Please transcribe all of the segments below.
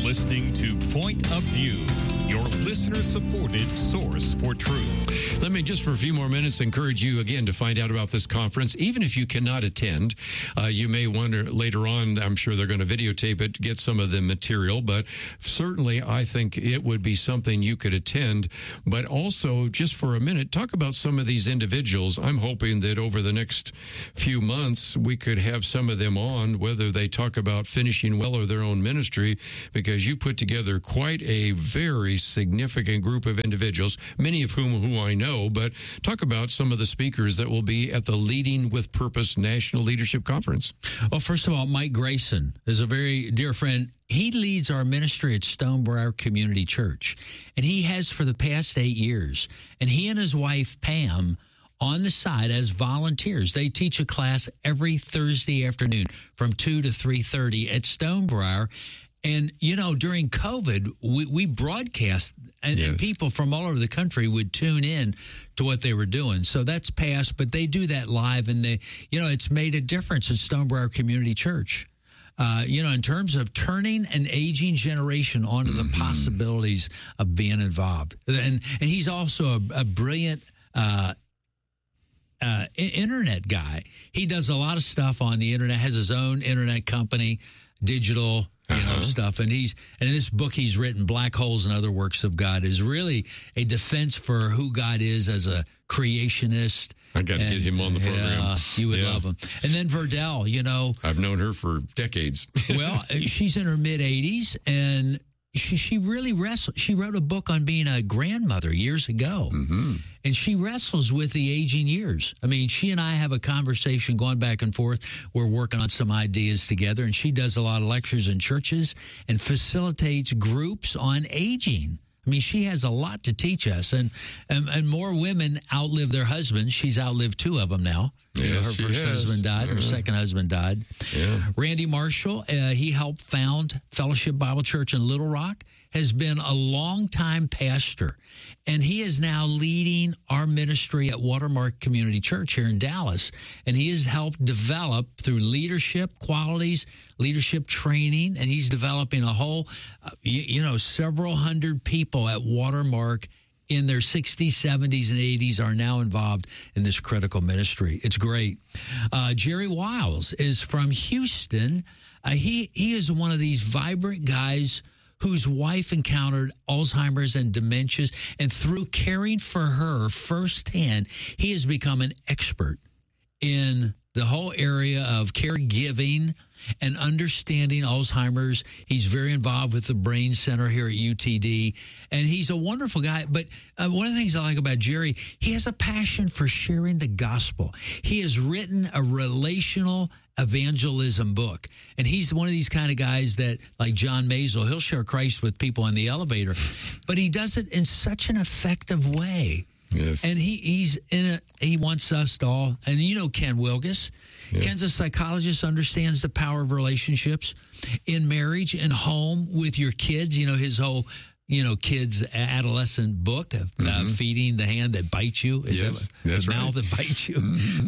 listening to Point of View, your listener-supported source for truth. Let me just for a few more minutes encourage you again to find out about this conference. Even if you cannot attend, you may wonder later on, I'm sure they're going to videotape it, get some of the material, but certainly I think it would be something you could attend. But also, just for a minute, talk about some of these individuals. I'm hoping that over the next few months, we could have some of them on, whether they talk about finishing well or their own ministry, because you put together quite a very significant group of individuals, many of whom I know, but talk about some of the speakers that will be at the Leading with Purpose National Leadership Conference. Well, first of all, Mike Grayson is a very dear friend. He leads our ministry at Stonebriar Community Church, and he has for the past 8 years. And he and his wife, Pam, on the side as volunteers. They teach a class every Thursday afternoon from 2 to 3:30 at Stonebriar. And, you know, during COVID, we broadcast, and people from all over the country would tune in to what they were doing. So that's past, but they do that live, and it's made a difference in Stonebriar Community Church. In terms of turning an aging generation onto the possibilities of being involved. And he's also a brilliant internet guy. He does a lot of stuff on the internet, has his own internet company, digital stuff. And in this book he's written, Black Holes and Other Works of God, is really a defense for who God is as a creationist. I got to get him on the program. You would love him. And then Verdell, I've known her for decades. Well, she's in her mid-80s, and she really wrestles. She wrote a book on being a grandmother years ago, and she wrestles with the aging years. I mean, she and I have a conversation going back and forth. We're working on some ideas together, and she does a lot of lectures in churches and facilitates groups on aging. I mean, she has a lot to teach us, and more women outlive their husbands. She's outlived 2 of them now. Yes, her first husband died. Her second husband died. Yeah. Randy Marshall, he helped found Fellowship Bible Church in Little Rock, has been a longtime pastor, and he is now leading our ministry at Watermark Community Church here in Dallas. And he has helped develop through leadership qualities, leadership training, and he's developing a whole, several hundred people at Watermark in their 60s, 70s, and 80s are now involved in this critical ministry. It's great. Jerry Wiles is from Houston. He is one of these vibrant guys whose wife encountered Alzheimer's and dementias, and through caring for her firsthand, he has become an expert in the whole area of caregiving and understanding Alzheimer's. He's very involved with the Brain Center here at UTD, and he's a wonderful guy. But one of the things I like about Jerry, he has a passion for sharing the gospel. He has written a relational evangelism book, and he's one of these kind of guys that, like John Mazel, he'll share Christ with people in the elevator, but he does it in such an effective way. Yes. And he wants us to all, and Ken Wilgus. Yeah. Ken's a psychologist, understands the power of relationships in marriage and home with your kids. His whole, kids adolescent book of feeding the hand that bites you. Yes, that's right. The mouth that bites you.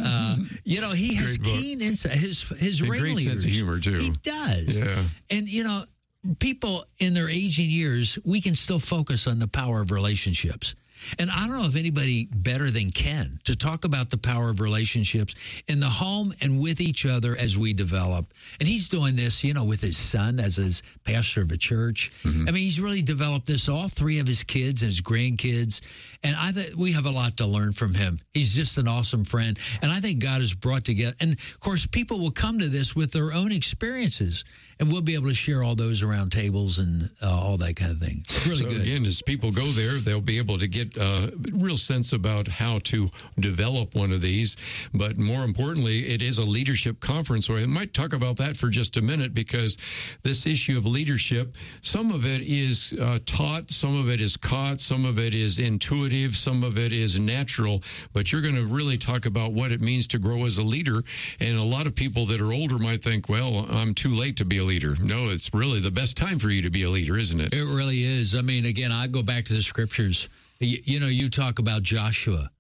He has keen insight. His ring great leaders, sense of humor too. He does. Yeah. And people in their aging years, we can still focus on the power of relationships. And I don't know if anybody better than Ken to talk about the power of relationships in the home and with each other as we develop. And he's doing this, with his son as his pastor of a church. I mean, he's really developed this, all 3 of his kids and his grandkids. And I think we have a lot to learn from him. He's just an awesome friend. And I think God has brought together. And, of course, people will come to this with their own experiences. And we'll be able to share all those around tables and all that kind of thing. It's really good. Again, as people go there, they'll be able to get a real sense about how to develop one of these. But more importantly, it is a leadership conference. So I might talk about that for just a minute, because this issue of leadership, some of it is taught, some of it is caught, some of it is intuitive, some of it is natural. But you're going to really talk about what it means to grow as a leader. And a lot of people that are older might think, well, I'm too late to be a leader. No, it's really the best time for you to be a leader, isn't it? It really is. I mean, again, I go back to the scriptures. You talk about Joshua.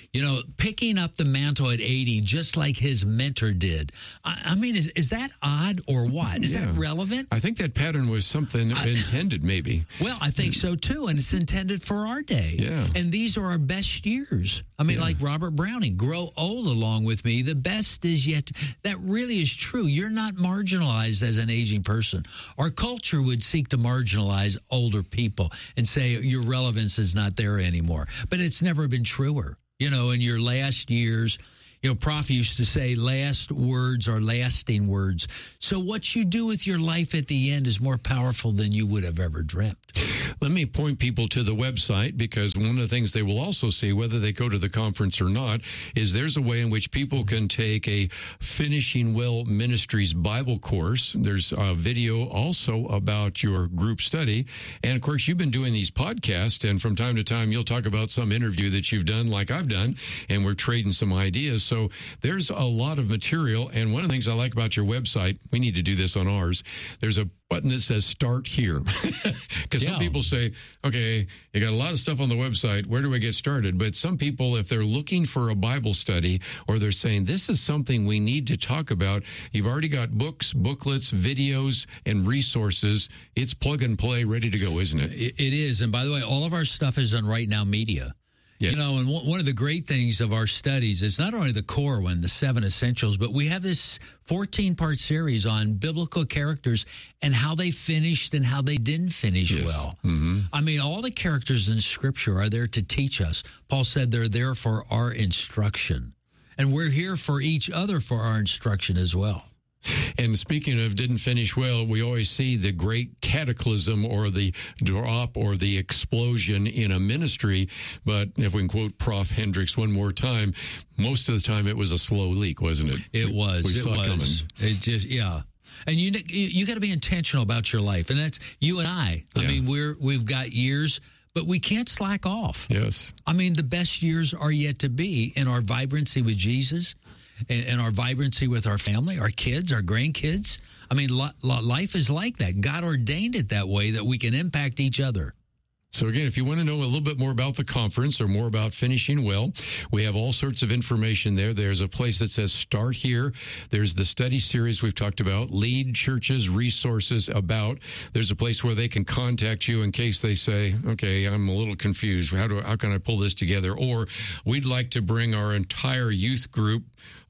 picking up the mantle at 80, just like his mentor did. I mean, is that odd or what? Is that relevant? I think that pattern was something intended, maybe. Well, I think so, too, and it's intended for our day. Yeah. And these are our best years. I mean, like Robert Browning, grow old along with me. The best is yet. That really is true. You're not marginalized as an aging person. Our culture would seek to marginalize older people and say your relevance is not there anymore. But it's never been truer. In your last years, Prof used to say last words are lasting words. So what you do with your life at the end is more powerful than you would have ever dreamt. Let me point people to the website, because one of the things they will also see, whether they go to the conference or not, is there's a way in which people can take a Finishing Well Ministries Bible course. There's a video also about your group study. And, of course, you've been doing these podcasts, and from time to time you'll talk about some interview that you've done like I've done, and we're trading some ideas. So there's a lot of material. And one of the things I like about your website, we need to do this on ours, there's a button that says start here. Because some people say, okay, you got a lot of stuff on the website. Where do I get started? But some people, if they're looking for a Bible study, or they're saying this is something we need to talk about, you've already got books, booklets, videos, and resources. It's plug and play, ready to go, isn't it? It is. And by the way, all of our stuff is on Right Now Media. Yes. And one of the great things of our studies is not only the core one, the 7 essentials, but we have this 14-part series on biblical characters and how they finished and how they didn't finish well. Mm-hmm. I mean, all the characters in Scripture are there to teach us. Paul said they're there for our instruction. And we're here for each other for our instruction as well. And speaking of didn't finish well, we always see the great cataclysm or the drop or the explosion in a ministry. But if we can quote Prof. Hendricks one more time, most of the time it was a slow leak, wasn't it? It was. We saw it coming. It just, And you got to be intentional about your life. And that's you and I. I mean, we've got years, but we can't slack off. Yes. I mean, the best years are yet to be in our vibrancy with Jesus and our vibrancy with our family, our kids, our grandkids. I mean, life is like that. God ordained it that way, that we can impact each other. So again, if you want to know a little bit more about the conference or more about Finishing Well, we have all sorts of information there. There's a place that says Start Here. There's the study series we've talked about, Lead Churches, Resources About. There's a place where they can contact you in case they say, okay, I'm a little confused. How can I pull this together? Or we'd like to bring our entire youth group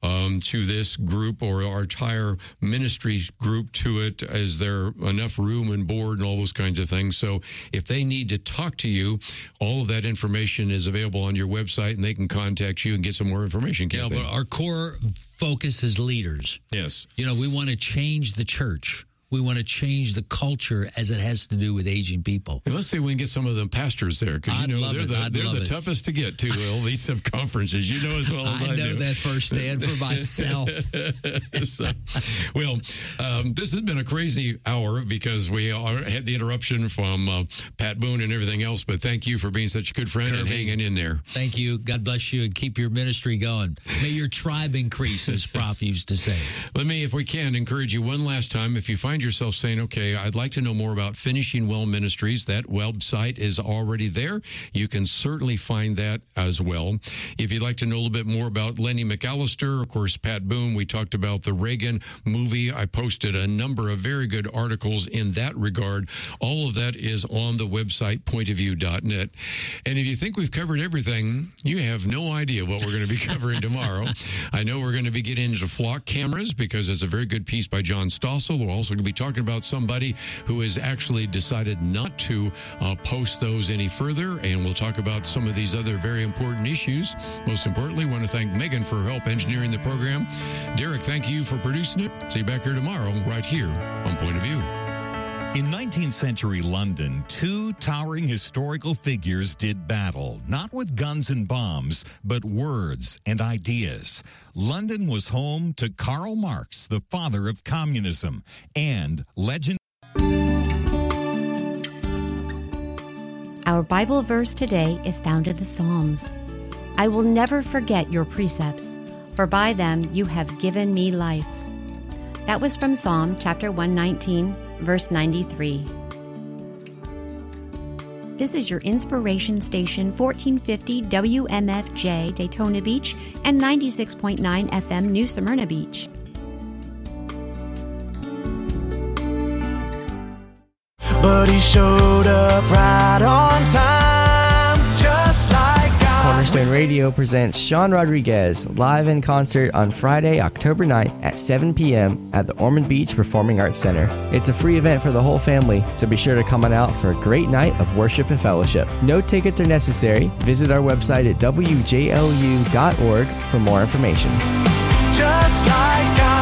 to this group, or our entire ministry group to it. Is there enough room and board and all those kinds of things? So if they need to talk to you, all of that information is available on your website, and they can contact you and get some more information. Yeah, but our core focus is leaders. Yes. We want to change the church. We want to change the culture as it has to do with aging people. And let's see if we can get some of the pastors there, because they're the toughest to get to all these conferences. You know as well as I do. I know that firsthand for myself. This has been a crazy hour because we had the interruption from Pat Boone and everything else. But thank you for being such a good friend and hanging in there. Thank you. God bless you, and keep your ministry going. May your tribe increase, as Prof used to say. Let me, if we can, encourage you one last time. If you find yourself saying, okay, I'd like to know more about Finishing Well Ministries, that website is already there. You can certainly find that as well. If you'd like to know a little bit more about Lenny McAllister, of course, Pat Boone, we talked about the Reagan movie. I posted a number of very good articles in that regard. All of that is on the website, pointofview.net. And if you think we've covered everything, you have no idea what we're going to be covering tomorrow. I know we're going to be getting into flock cameras because it's a very good piece by John Stossel. We're also going to be talking about somebody who has actually decided not to post those any further, and we'll talk about some of these other very important issues. Most importantly, I want to thank Megan for her help engineering the program. Derek, thank you for producing it. See you back here tomorrow, right here on Point of View. In 19th century London, two towering historical figures did battle, not with guns and bombs, but words and ideas. London was home to Karl Marx, the father of communism, and legend. Our Bible verse today is found in the Psalms. I will never forget your precepts, for by them you have given me life. That was from Psalm chapter 119, verse 93. This is your inspiration station, 1450 WMFJ Daytona Beach and 96.9 FM New Smyrna Beach. But he showed up right on time, just like God. Cornerstone Radio presents Sean Rodriguez live in concert on Friday, October 9th at 7 p.m. at the Ormond Beach Performing Arts Center. It's a free event for the whole family, so be sure to come on out for a great night of worship and fellowship. No tickets are necessary. Visit our website at wjlu.org for more information. Just like God.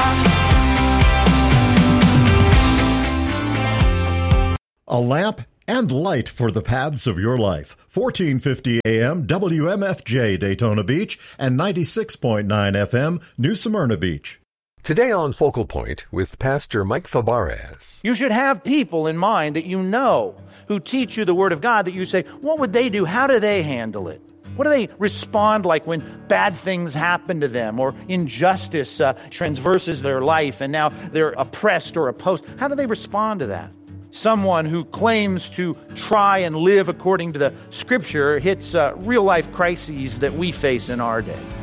A lamp and light for the paths of your life. 1450 AM WMFJ Daytona Beach and 96.9 FM New Smyrna Beach. Today on Focal Point with Pastor Mike Fabarez. You should have people in mind that you know who teach you the Word of God, that you say, what would they do? How do they handle it? What do they respond like when bad things happen to them or injustice transverses their life and now they're oppressed or opposed? How do they respond to that? Someone who claims to try and live according to the Scripture hits real-life crises that we face in our day.